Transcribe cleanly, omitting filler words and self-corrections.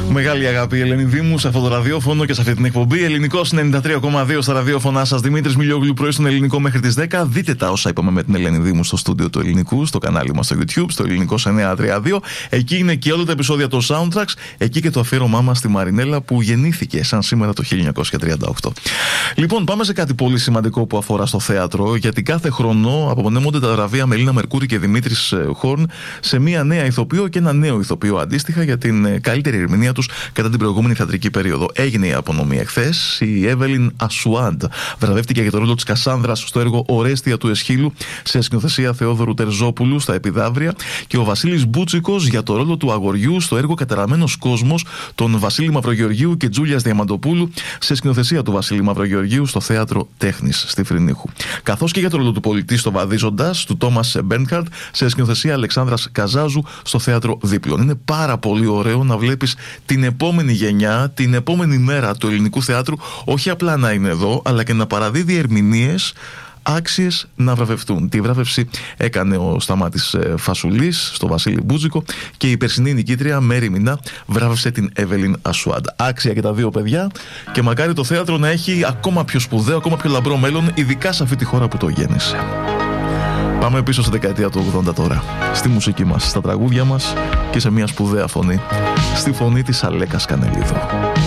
Μεγάλη αγάπη, Ελένη Δήμου, σε αυτό το ραδιόφωνο και σε αυτή την εκπομπή. Ελληνικός 93,2 στα ραδιόφωνά σας. Δημήτρης Μιλιόγλου, πρωί στον Ελληνικό μέχρι τις 10. Δείτε τα όσα είπαμε με την Ελένη Δήμου στο στούντιο του Ελληνικού, στο κανάλι μας στο YouTube, στο Ελληνικός 932. Εκεί είναι και όλα τα επεισόδια των soundtracks. Εκεί και το αφιέρωμά μας στη Μαρινέλα που γεννήθηκε σαν σήμερα το 1938. Λοιπόν, πάμε σε κάτι πολύ σημαντικό που αφορά στο θέατρο, γιατί κάθε χρόνο απομονέμονται τα βραβεία Μελίνα Μερκούρη και Δημήτρης Χόρν σε μία νέα ηθοποιό και ένα νέο ηθοποιό αντίστοιχα για την καλύτερη ερμηνεία τους κατά την προηγούμενη θεατρική περίοδο. Έγινε η απονομή εχθές. Η Εύελιν Ασουάντ βραβεύτηκε για το ρόλο της Κασάνδρας στο έργο Ορέστια του Εσχύλου σε σκηνοθεσία Θεόδωρου Τερζόπουλου στα Επιδαύρια και ο Βασίλης Μπούτσικος για το ρόλο του αγοριού στο έργο Καταραμένος Κόσμος των Βασίλη Μαυρογεωργίου και Τζούλιας Διαμαντοπούλου σε σκηνοθεσία του Βασίλη Μαυρογεωργίου στο Θέατρο Τέχνης στη Φρυνίχου. Καθώς και για το ρόλο του πολιτή στο Βαδίζοντας του Τόμας Μπέρνχαρτ σε σκηνοθεσία Αλεξάνδρας Καζάζου στο Θέατρο Δίπλων. Είναι πάρα πολύ ωραίο να βλέπεις την επόμενη γενιά, την επόμενη μέρα του ελληνικού θεάτρου, όχι απλά να είναι εδώ, αλλά και να παραδίδει ερμηνείες άξιες να βραβευτούν. Τη βράβευση έκανε ο Σταμάτης Φασουλής στο Βασίλη Μπούτζικο και η περσινή νικήτρια Μέρη Μινά βράβευσε την Εύελιν Ασουάντ. Άξια και τα δύο παιδιά και μακάρι το θέατρο να έχει ακόμα πιο σπουδαίο, ακόμα πιο λαμπρό μέλλον, ειδικά σε αυτή τη χώρα που το γέννησε. Πάμε πίσω στη δεκαετία του 80 τώρα. Στη μουσική μας, στα τραγούδια μας και σε μια σπουδαία φωνή. Στη φωνή της Αλέκας Κανελίδου.